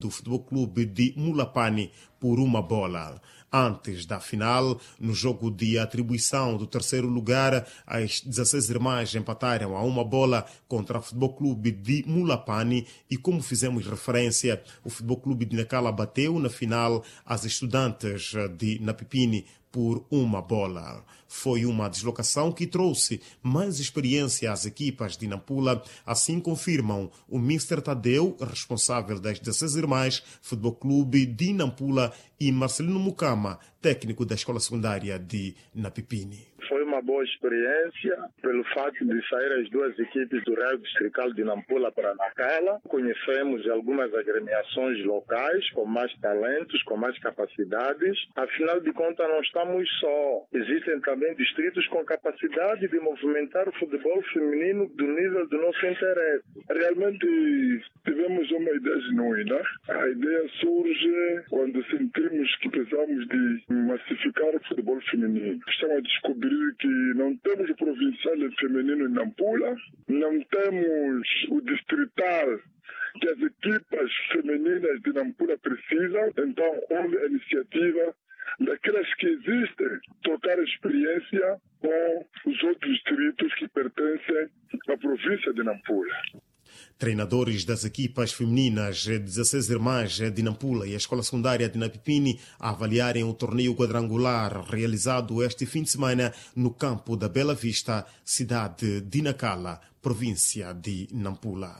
do Futebol Clube de Mulapani por 1-bola. Antes da final, no jogo de atribuição do terceiro lugar, as 16 irmãs empataram a 1-bola contra o Futebol Clube de Mulapani e, como fizemos referência, o Futebol Clube de Nacala bateu na final as estudantes de Napipini por 1-bola. Foi uma deslocação que trouxe mais experiência às equipas de Nampula, assim confirmam o Mr. Tadeu, responsável das 16 irmãs, Futebol Clube de Nampula, e Marcelino Mukama, técnico da Escola Secundária de Napipini. Foi uma boa experiência pelo fato de sair as duas equipes do Raio Distrital de Nampula para Nacala. Conhecemos algumas agremiações locais com mais talentos, com mais capacidades. Afinal de contas, não estamos só. Existem também distritos com capacidade de movimentar o futebol feminino do nível do nosso interesse. Realmente tivemos uma ideia genuína. A ideia surge quando sentimos que precisamos de massificar o futebol feminino. Estamos a descobrir que não temos o provincial feminino em Nampula, não temos o distrital que as equipas femininas de Nampula precisam. Então houve a iniciativa daquelas que existem, trocar experiência com os outros distritos que pertencem à província de Nampula. Treinadores das equipas femininas 16 irmãs de Nampula e a Escola Secundária de Napipini a avaliarem o torneio quadrangular realizado este fim de semana no campo da Bela Vista, cidade de Nacala, província de Nampula.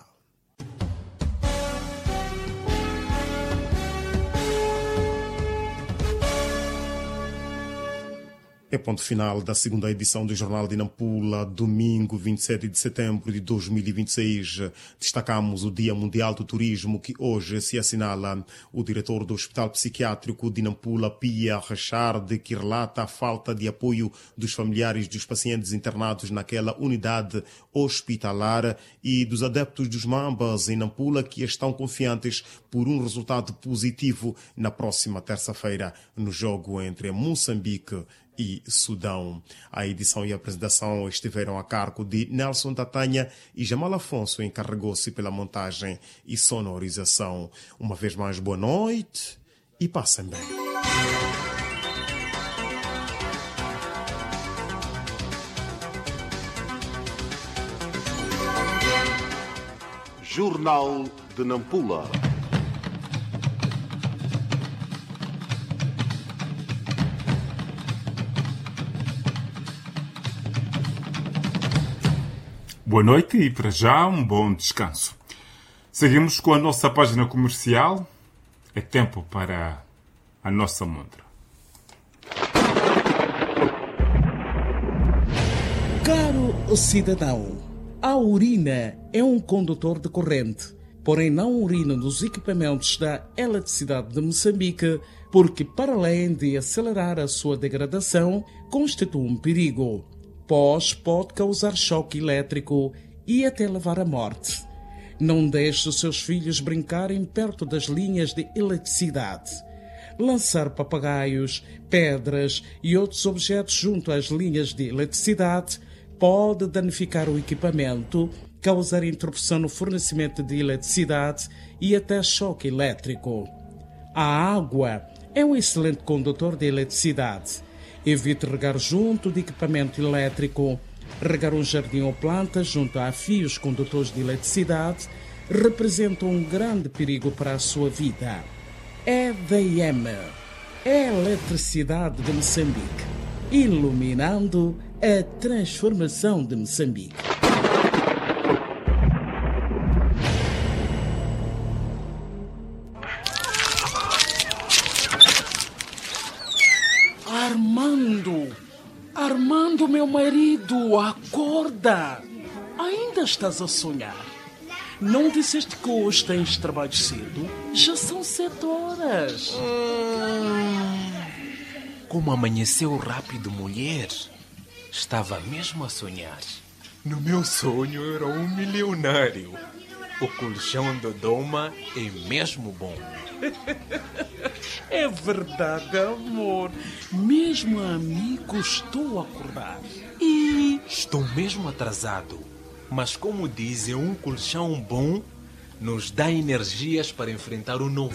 É ponto final da segunda edição do Jornal de Nampula, domingo 27 de setembro de 2026. Destacamos o Dia Mundial do Turismo, que hoje se assinala. O diretor do Hospital Psiquiátrico de Nampula, Pia Rachard, que relata a falta de apoio dos familiares dos pacientes internados naquela unidade hospitalar e dos adeptos dos Mambas em Nampula, que estão confiantes por um resultado positivo na próxima terça-feira, no jogo entre Moçambique e Sudão. A edição e a apresentação estiveram a cargo de Nelson Tatanha e Jamal Afonso encarregou-se pela montagem e sonorização. Uma vez mais, boa noite e passem bem. Jornal de Nampula. Boa noite e, para já, um bom descanso. Seguimos com a nossa página comercial. É tempo para a nossa montra. Caro cidadão, a urina é um condutor de corrente, porém não urina nos equipamentos da eletricidade de Moçambique, porque, para além de acelerar a sua degradação, constitui um perigo, pois pode causar choque elétrico e até levar à morte. Não deixe os seus filhos brincarem perto das linhas de eletricidade. Lançar papagaios, pedras e outros objetos junto às linhas de eletricidade pode danificar o equipamento, causar interrupção no fornecimento de eletricidade e até choque elétrico. A água é um excelente condutor de eletricidade. Evite regar junto de equipamento elétrico. Regar um jardim ou plantas junto a fios condutores de eletricidade representa um grande perigo para a sua vida. EDM é a eletricidade de Moçambique, iluminando a transformação de Moçambique. Armando, meu marido, acorda! Ainda estás a sonhar? Não disseste que hoje tens trabalho cedo? Já são 7 horas. Como amanheceu rápido, mulher. Estava mesmo a sonhar. No meu sonho eu era um milionário. O colchão do Doma é mesmo bom. É verdade, amor. Mesmo amigo, estou a acordar. E estou mesmo atrasado. Mas como dizem, um colchão bom nos dá energias para enfrentar o novo